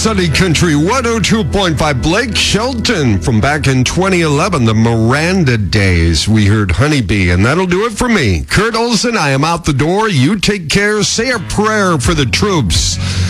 Sunny Country 102.5. Blake Shelton from back in 2011, the Miranda days. We heard Honeybee, and that'll do it for me. Kurt Olson, I am out the door. You take care. Say a prayer for the troops.